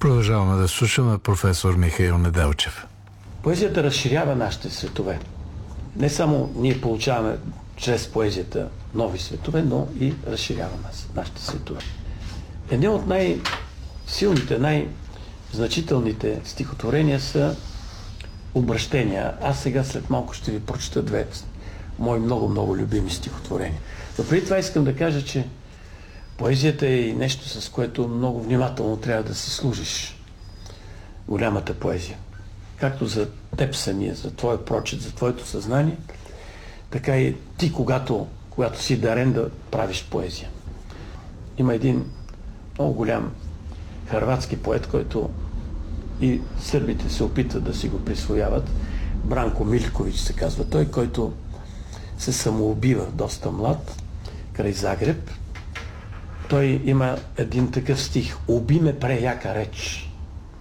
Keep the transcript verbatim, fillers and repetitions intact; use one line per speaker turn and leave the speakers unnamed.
Продължаваме да слушаме професор Михаил Неделчев.
Поезията разширява нашите светове. Не само ние получаваме чрез поезията нови светове, но и разширява нас, нашите светове. Едни от най-силните, най-значителните стихотворения са обращения. Аз сега след малко ще ви прочета две мои много-много любими стихотворения. Но преди това искам да кажа, че поезията е и нещо, с което много внимателно трябва да си служиш. Голямата поезия. Както за теб самия, за твоя прочит, за твоето съзнание, така и ти, когато, когато си дарен да правиш поезия. Има един много голям хърватски поет, който и сърбите се опитват да си го присвояват. Бранко Милкович се казва той, който се самоубива доста млад, край Загреб. Той има един такъв стих: "Уби ме преяка реч".